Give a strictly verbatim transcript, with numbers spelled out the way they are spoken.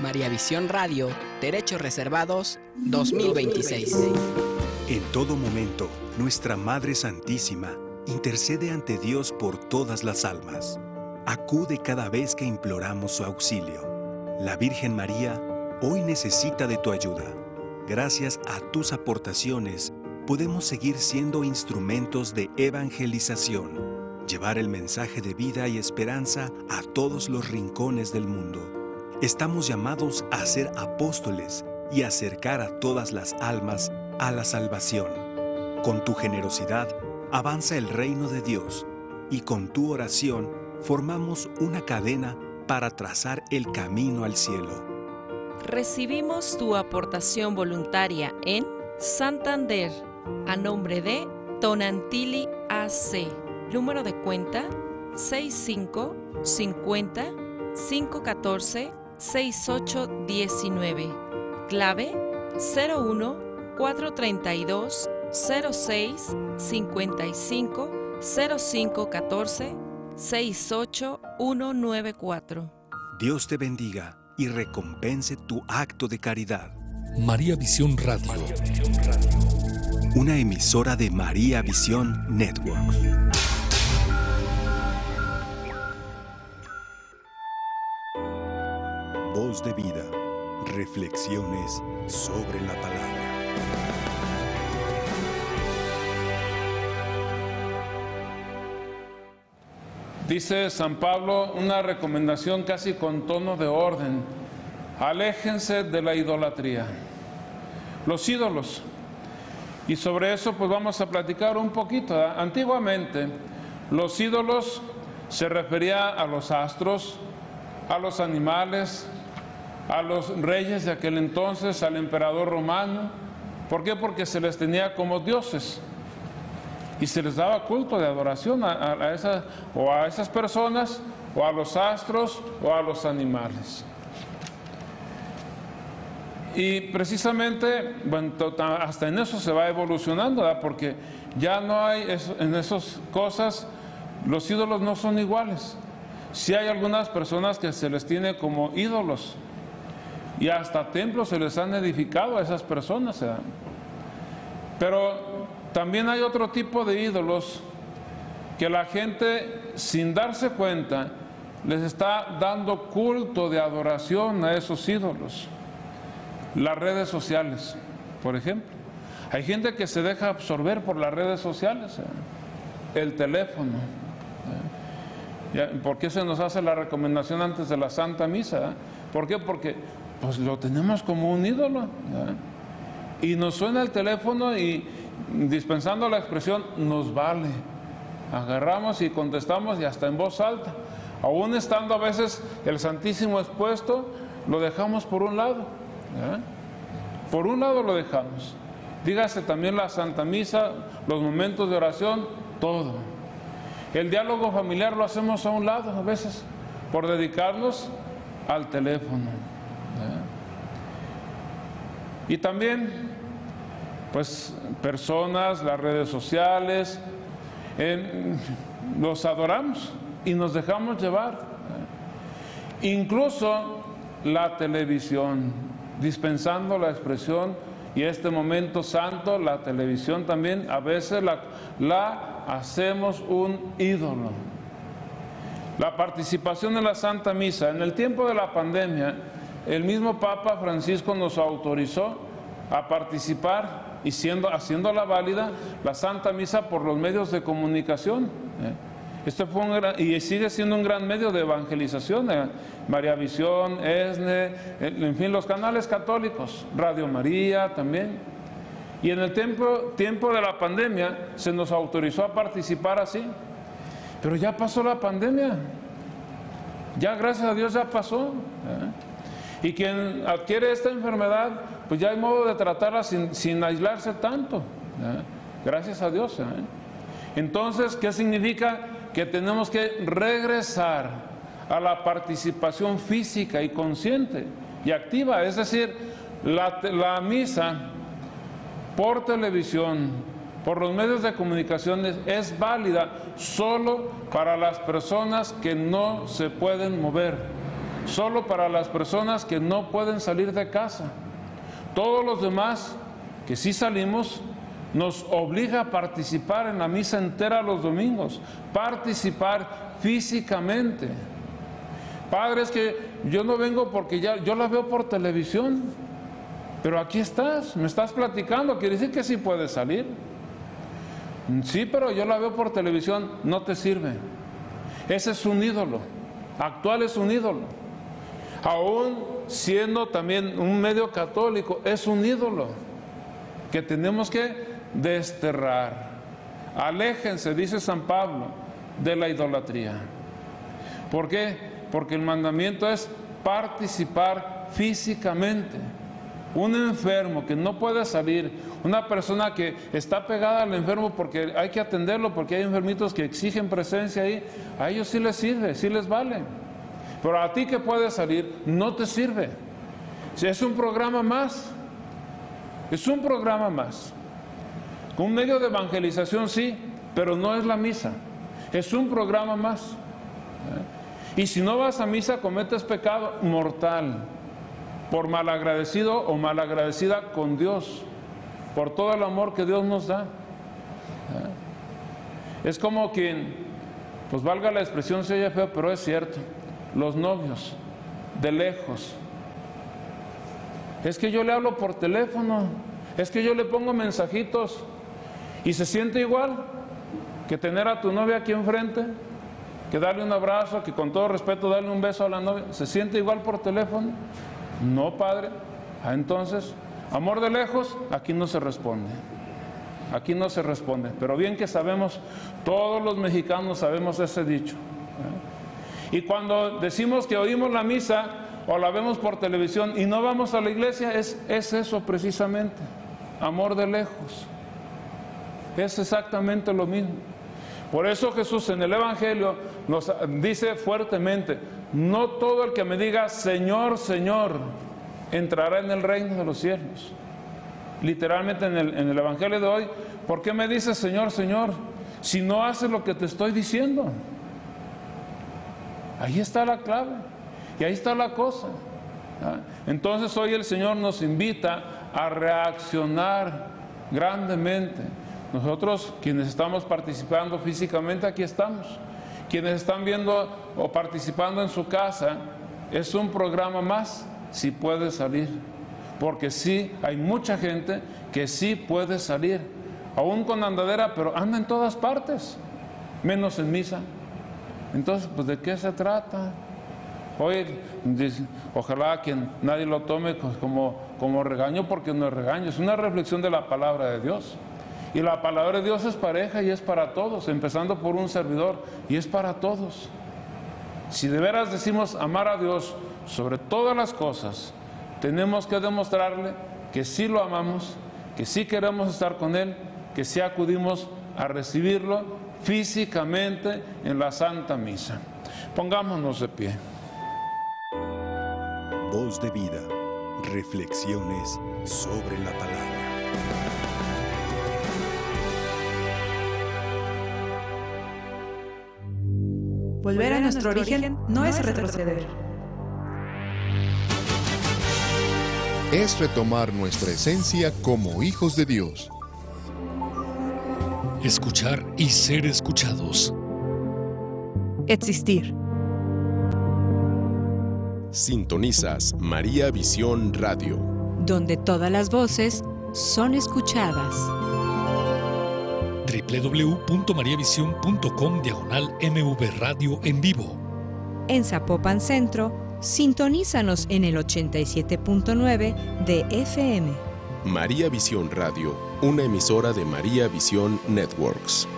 María Visión Radio, Derechos Reservados, dos mil veintiséis. En todo momento, nuestra Madre Santísima intercede ante Dios por todas las almas. Acude cada vez que imploramos su auxilio. La Virgen María hoy necesita de tu ayuda. Gracias a tus aportaciones, podemos seguir siendo instrumentos de evangelización, llevar el mensaje de vida y esperanza a todos los rincones del mundo. Estamos llamados a ser apóstoles y acercar a todas las almas a la salvación. Con tu generosidad, avanza el reino de Dios y con tu oración formamos una cadena para trazar el camino al cielo. Recibimos tu aportación voluntaria en Santander, a nombre de Tonantili A C. Número de cuenta seis cinco cincuenta cinco catorce sesenta y ocho diecinueve. Clave cero uno cuatro treinta y dos cero seis cincuenta y cinco cero cinco catorce sesenta y ocho ciento noventa y cuatro. Dios te bendiga y recompense tu acto de caridad. María Visión Radio. Una emisora de María Visión Network. Voz de vida. Reflexiones sobre la palabra. Dice San Pablo una recomendación casi con tono de orden: aléjense de la idolatría, los ídolos. Y sobre eso pues vamos a platicar un poquito, ¿eh? Antiguamente los ídolos se refería a los astros, a los animales, a los reyes de aquel entonces, al emperador romano. ¿Por qué? Porque se les tenía como dioses y se les daba culto de adoración a, a, a esas, o a esas personas, o a los astros, o a los animales. Y precisamente, bueno, hasta en eso se va evolucionando, ¿verdad? Porque ya no hay, eso, en esas cosas, los ídolos no son iguales. Sí hay algunas personas que se les tiene como ídolos, y hasta templos se les han edificado a esas personas, ¿verdad? Pero también hay otro tipo de ídolos que la gente, sin darse cuenta, les está dando culto de adoración a esos ídolos. Las redes sociales, por ejemplo. Hay gente que se deja absorber por las redes sociales, ¿eh? El teléfono. ¿eh? ¿Por qué se nos hace la recomendación antes de la Santa Misa? ¿eh? ¿Por qué? Porque pues lo tenemos como un ídolo. ¿eh? Y nos suena el teléfono y, dispensando la expresión, nos vale. Agarramos y contestamos, y hasta en voz alta. Aún estando a veces el Santísimo expuesto, lo dejamos por un lado. ¿eh? Por un lado lo dejamos. Dígase también la Santa Misa, los momentos de oración, todo. El diálogo familiar lo hacemos a un lado a veces, por dedicarnos al teléfono. ¿eh? Y también, pues, personas, las redes sociales, en, los adoramos y nos dejamos llevar. ¿eh? Incluso la televisión, dispensando la expresión y este momento santo, la televisión también a veces la, la hacemos un ídolo. La participación en la Santa Misa. En el tiempo de la pandemia, el mismo Papa Francisco nos autorizó a participar y siendo, haciéndola válida la Santa Misa por los medios de comunicación. ¿eh? Este fue un gran, y sigue siendo un gran medio de evangelización. ¿eh? María Visión, ESNE, en fin, los canales católicos, Radio María también. Y en el tiempo, tiempo de la pandemia se nos autorizó a participar así. Pero ya pasó la pandemia. Ya, gracias a Dios, ya pasó. ¿eh? Y quien adquiere esta enfermedad, pues ya hay modo de tratarla sin, sin aislarse tanto. ¿eh? Gracias a Dios. ¿eh? Entonces, ¿qué significa? Que tenemos que regresar a la participación física y consciente y activa. Es decir, la, la misa por televisión, por los medios de comunicación, es válida solo para las personas que no se pueden mover. solo para las personas que no pueden salir de casa. Todos los demás que sí salimos, nos obliga a participar en la misa entera los domingos, participar físicamente. Padre, es que yo no vengo porque ya yo la veo por televisión, pero aquí estás, me estás platicando, quiere decir que sí puedes salir. Sí, pero yo la veo por televisión, no te sirve. Ese es un ídolo, actual es un ídolo. Aún siendo también un medio católico, es un ídolo que tenemos que desterrar. Aléjense, dice San Pablo, de la idolatría. ¿Por qué? Porque el mandamiento es participar físicamente. Un enfermo que no puede salir, una persona que está pegada al enfermo porque hay que atenderlo, porque hay enfermitos que exigen presencia ahí, a ellos sí les sirve, sí les vale. Pero a ti que puedes salir, no te sirve. Es un programa más. Es un programa más. Con un medio de evangelización sí, pero no es la misa. Es un programa más. Y si no vas a misa, cometes pecado mortal, por malagradecido o malagradecida con Dios, por todo el amor que Dios nos da. Es como quien, pues valga la expresión, se oye feo, pero es cierto, los novios, de lejos. Es que yo le hablo por teléfono, es que yo le pongo mensajitos, y se siente igual que tener a tu novia aquí enfrente, que darle un abrazo, que con todo respeto darle un beso a la novia. ¿Se siente igual por teléfono? No, padre. Ah, entonces, amor de lejos, aquí no se responde. Aquí no se responde. Pero bien que sabemos, todos los mexicanos sabemos ese dicho. ¿Eh? Y cuando decimos que oímos la misa o la vemos por televisión y no vamos a la iglesia, es, es eso precisamente, amor de lejos. Es exactamente lo mismo. Por eso Jesús en el Evangelio nos dice fuertemente, no todo el que me diga Señor, Señor, entrará en el reino de los cielos. Literalmente en el, en el Evangelio de hoy, ¿por qué me dices Señor, Señor, si no haces lo que te estoy diciendo? Ahí está la clave y ahí está la cosa. ¿Ah? Entonces hoy el Señor nos invita a reaccionar grandemente. Nosotros, quienes estamos participando físicamente, aquí estamos. Quienes están viendo o participando en su casa, es un programa más, si puede salir. Porque sí, hay mucha gente que sí puede salir, aún con andadera, pero anda en todas partes, menos en misa. Entonces, pues, ¿de qué se trata? Hoy, ojalá que nadie lo tome como, como regaño, porque no es regaño, es una reflexión de la palabra de Dios. Y la palabra de Dios es pareja y es para todos, empezando por un servidor, y es para todos. Si de veras decimos amar a Dios sobre todas las cosas, tenemos que demostrarle que sí lo amamos, que sí queremos estar con Él, que sí acudimos a recibirlo físicamente en la Santa Misa. Pongámonos de pie. Voz de vida, reflexiones sobre la palabra. Volver a nuestro origen no es retroceder. Es retomar nuestra esencia como hijos de Dios. Escuchar y ser escuchados. Existir. Sintonizas María Visión Radio, donde todas las voces son escuchadas. doble u doble u doble u punto mariavision punto com diagonal M V Radio en vivo. En Zapopan Centro, sintonízanos en el ochenta y siete punto nueve de F M. María Visión Radio, una emisora de María Visión Networks.